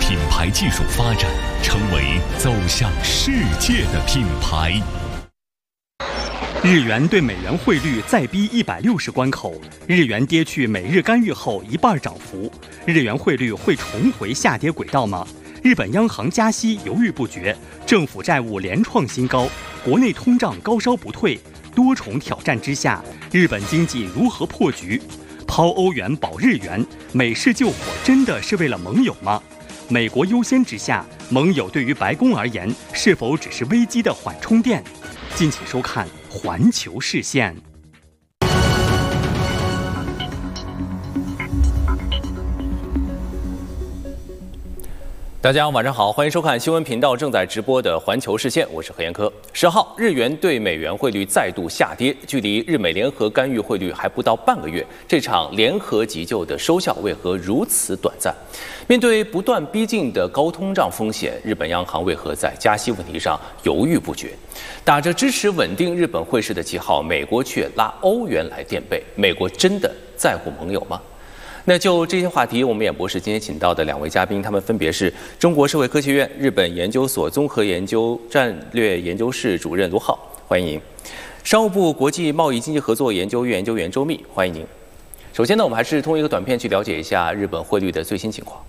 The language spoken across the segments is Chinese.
品牌技术发展，成为走向世界的品牌。 日元对美元汇率再逼160关口，日元跌去美日干预后一半涨幅，日元汇率会重回下跌轨道吗？日本央行加息犹豫不决，政府债务连创新高，国内通胀高烧不退，多重挑战之下，日本经济如何破局？抛欧元保日元，美式救火真的是为了盟友吗？美国优先之下，盟友对于白宫而言，是否只是危机的缓冲垫？敬请收看环球视线。 大家晚上好，欢迎收看新闻频道正在直播的环球视线，我是何彦科。10号，日元对美元汇率再度下跌，距离日美联合干预汇率还不到半个月，这场联合急救的收效为何如此短暂？面对不断逼近的高通胀风险，日本央行为何在加息问题上犹豫不决？打着支持稳定日本汇市的旗号，美国却拉欧元来垫背，美国真的在乎盟友吗？那就这些话题，我们演播室今天请到的两位嘉宾，他们分别是中国社会科学院日本研究所综合研究战略研究室主任卢浩，欢迎您；商务部国际贸易经济合作研究院研究员周密，欢迎您。首先呢，我们还是通过一个短片去了解一下日本汇率的最新情况。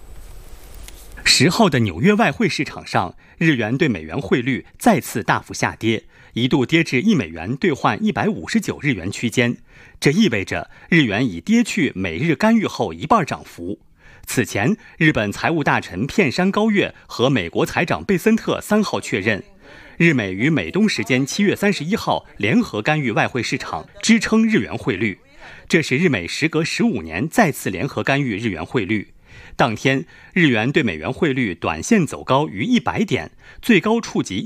10号的纽约外汇市场上，日元对美元汇率再次大幅下跌，一度跌至1美元兑换159日元区间。这意味着日元已跌去美日干预后一半涨幅。此前，日本财务大臣片山高月和美国财长贝森特3号确认，日美于美东时间7月31号联合干预外汇市场，支撑日元汇率。这是日美时隔15年再次联合干预日元汇率。当天，日元对美元汇率短线走高于100点，最高触及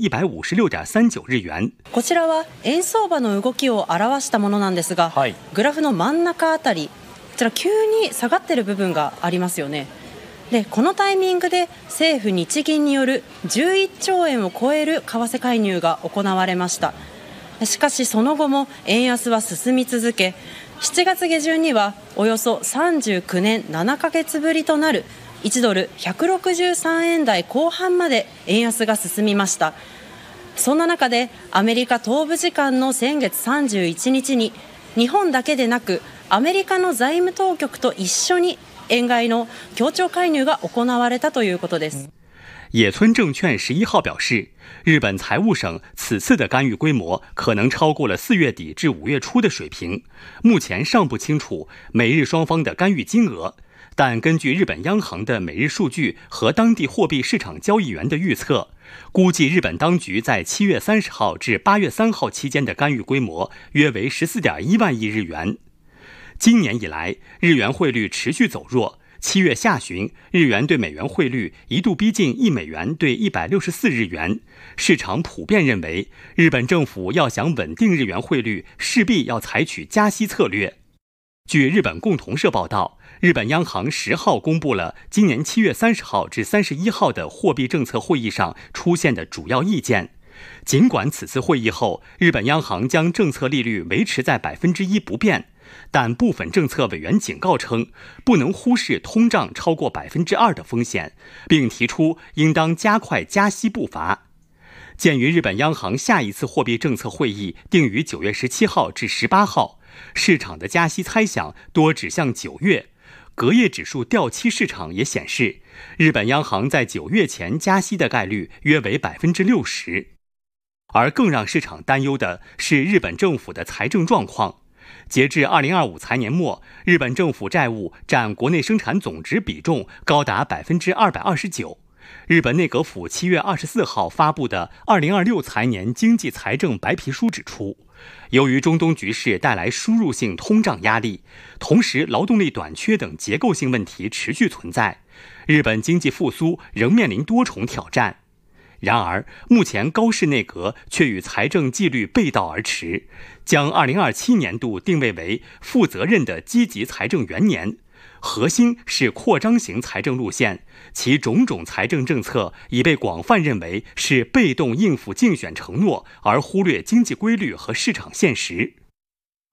156.39日元。 こちらは円相場の動きを表したものなんですが、グラフの真ん中あたり、こちら急に下がっている部分がありますよね。で、このタイミングで政府日銀による11兆円を超える為替介入が行われました。しかしその後も円安は進み続け、7月下旬にはおよそ39年7ヶ月ぶりとなる1ドル163円台後半まで円安が進みました。そんな中でアメリカ東部時間の先月31日に日本だけでなくアメリカの財務当局と一緒に円買いの協調介入が行われたということです。 野村证券11号表示，日本财务省此次的干预规模可能超过了4月底至5月初的水平，目前尚不清楚美日双方的干预金额，但根据日本央行的每日数据和当地货币市场交易员的预测，估计日本当局在7月30号至8月3号期间的干预规模约为14.1万亿日元。今年以来，日元汇率持续走弱。7月下旬，日元对美元汇率一度逼近1美元兑164日元。市场普遍认为，日本政府要想稳定日元汇率，势必要采取加息策略。据日本共同社报道，日本央行10号公布了今年7月30号至31号的货币政策会议上出现的主要意见。尽管此次会议后，日本央行将政策利率维持在1%不变，但部分政策委员警告称，不能忽视通胀超过2%的风险，并提出应当加快加息步伐。鉴于日本央行下一次货币政策会议定于9月17号至18号，市场的加息猜想多指向9月。隔夜指数掉期市场也显示，日本央行在9月前加息的概率约为60%。而更让市场担忧的是日本政府的财政状况。截至2025财年末，日本政府债务占国内生产总值比重高达229%。日本内阁府7月24号发布的2026财年经济财政白皮书指出，由于中东局势带来输入性通胀压力，同时劳动力短缺等结构性问题持续存在，日本经济复苏仍面临多重挑战。然而，目前高市内阁却与财政纪律背道而驰，将2027年度定位为负责任的积极财政元年，核心是扩张型财政路线，其种种财政政策已被广泛认为是被动应付竞选承诺，而忽略经济规律和市场现实。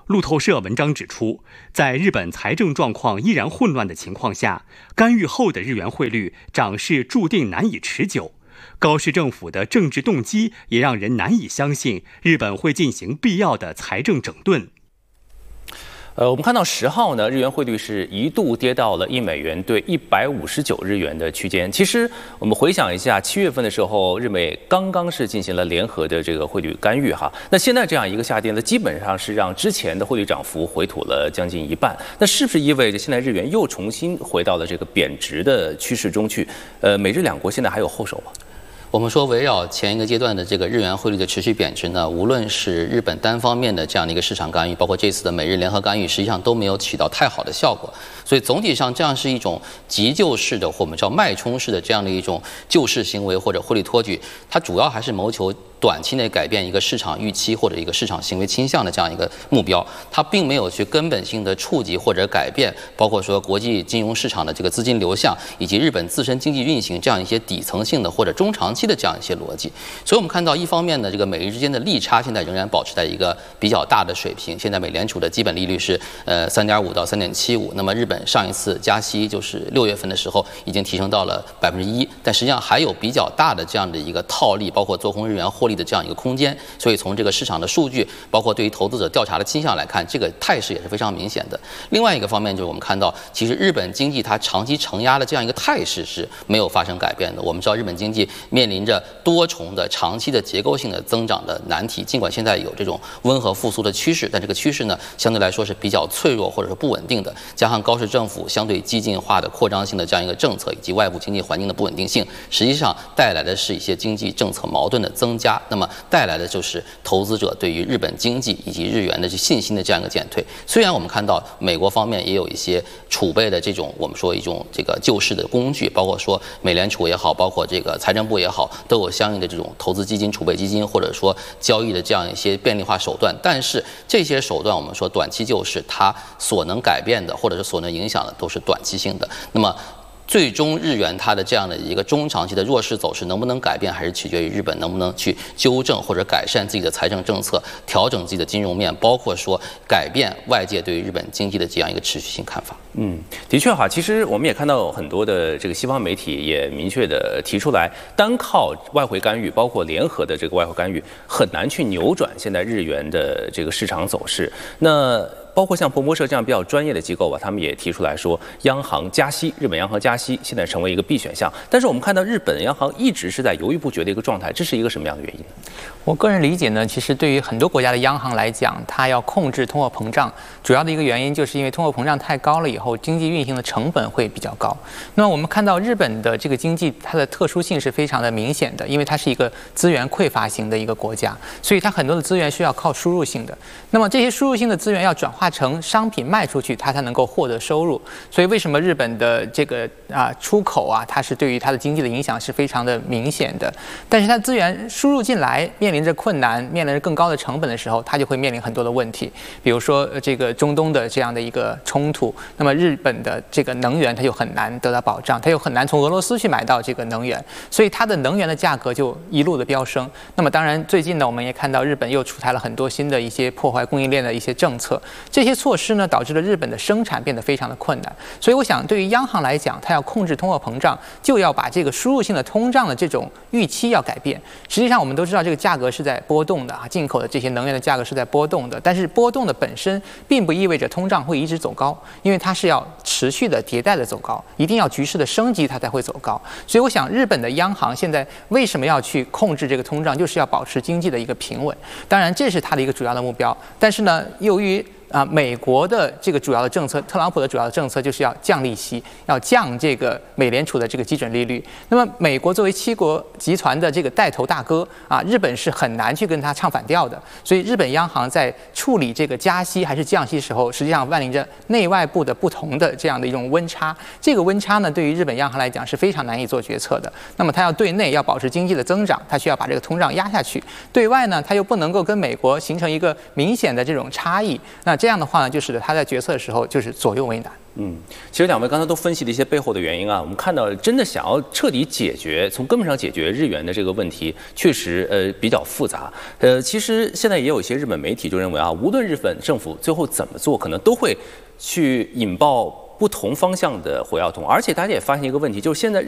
路透社文章指出，在日本财政状况依然混乱的情况下，干预后的日元汇率涨势注定难以持久。高市政府的政治动机也让人难以相信日本会进行必要的财政整顿。 我们看到10号呢，日元汇率是一度跌到了1美元兑159日元的区间。其实我们回想一下，7月份的时候，日美刚刚是进行了联合的这个汇率干预哈。那现在这样一个下跌呢，基本上是让之前的汇率涨幅回吐了将近一半。那是不是意味着现在日元又重新回到了这个贬值的趋势中去？美日两国现在还有后手吗？ 我们说，围绕前一个阶段的这个日元汇率的持续贬值呢，无论是日本单方面的这样的一个市场干预，包括这次的美日联合干预，实际上都没有起到太好的效果。所以总体上，这样是一种急救式的，或我们叫脉冲式的这样的一种救市行为或者汇率托举，它主要还是谋求短期内改变一个市场预期或者一个市场行为倾向的这样一个目标，它并没有去根本性的触及或者改变，包括说国际金融市场的这个资金流向，以及日本自身经济运行这样一些底层性的或者中长期的这样一些逻辑。所以我们看到，一方面呢，这个美日之间的利差现在仍然保持在一个比较大的水平。现在美联储的基本利率是3.5到3.75，那么日本上一次加息就是6月份的时候已经提升到了1%，但实际上还有比较大的这样的一个套利，包括做空日元获利的这样一个空间。所以从这个市场的数据，包括对于投资者调查的倾向来看，这个态势也是非常明显的。另外一个方面就是我们看到，其实日本经济它长期承压的这样一个态势是没有发生改变的。我们知道日本经济面临着多重的长期的结构性的增长的难题，尽管现在有这种温和复苏的趋势，但这个趋势呢相对来说是比较脆弱或者是不稳定的，加上高市政府相对激进化的扩张性的这样一个政策，以及外部经济环境的不稳定性，实际上带来的是一些经济政策矛盾的增加，那么带来的就是投资者对于日本经济以及日元的信心的这样一个减退。虽然我们看到美国方面也有一些储备的这种我们说一种这个救市的工具，包括说美联储也好，包括这个财政部也好，都有相应的这种投资基金、储备基金或者说交易的这样一些便利化手段。但是这些手段我们说短期救市，它所能改变的或者是所能影响的都是短期性的。那么最终日元它的这样的一个中长期的弱势走势能不能改变，还是取决于日本能不能去纠正或者改善自己的财政政策，调整自己的金融面，包括说改变外界对于日本经济的这样一个持续性看法。 的确哈，其实我们也看到很多的这个西方媒体也明确的提出来，单靠外汇干预，包括联合的这个外汇干预，很难去扭转现在日元的这个市场走势。那包括像彭博社这样比较专业的机构吧，他们也提出来说，央行加息，日本央行加息现在成为一个必选项。但是我们看到日本央行一直是在犹豫不决的一个状态，这是一个什么样的原因？ 我个人理解呢，其实对于很多国家的央行来讲，它要控制通货膨胀，主要的一个原因就是因为通货膨胀太高了以后，经济运行的成本会比较高。那么我们看到日本的这个经济，它的特殊性是非常的明显的，因为它是一个资源匮乏型的一个国家，所以它很多的资源需要靠输入性的。那么这些输入性的资源要转化成商品卖出去，它才能够获得收入。所以为什么日本的这个出口啊，它是对于它的经济的影响是非常的明显的。但是它资源输入进来，面临着困难，面临着更高的成本的时候，它就会面临很多的问题。比如说这个中东的这样的一个冲突，那么日本的这个能源它就很难得到保障，它又很难从俄罗斯去买到这个能源，所以它的能源的价格就一路的飙升。那么当然最近呢，我们也看到日本又出台了很多新的一些破坏供应链的一些政策，这些措施呢导致了日本的生产变得非常的困难。所以我想对于央行来讲，它要控制通货膨胀，就要把这个输入性的通胀的这种预期要改变。实际上我们都知道这个价格是在波动的进口的这些能源的价格是在波动的，但是波动的本身并不意味着通胀会一直走高，因为它是要持续的迭代的走高，一定要局势的升级它才会走高。所以我想日本的央行现在为什么要去控制这个通胀，就是要保持经济的一个平稳，当然这是它的一个主要的目标。但是呢，由于美国的这个主要的政策，特朗普的主要的政策就是要降利息，要降这个美联储的这个基准利率。那么美国作为七国集团的这个带头大哥日本是很难去跟他唱反调的。所以日本央行在处理这个加息还是降息的时候，实际上面临着内外部的不同的这样的一种温差。这个温差呢，对于日本央行来讲是非常难以做决策的。那么它要对内要保持经济的增长，它需要把这个通胀压下去；对外呢，它又不能够跟美国形成一个明显的这种差异。那这样的话呢，就使得他在决策的时候就是左右为难。 其实两位刚才都分析了一些背后的原因啊，我们看到真的想要彻底解决，从根本上解决日元的这个问题，确实比较复杂。其实现在也有一些日本媒体就认为啊，无论日本政府最后怎么做，可能都会去引爆不同方向的火药桶，而且大家也发现一个问题，就是现在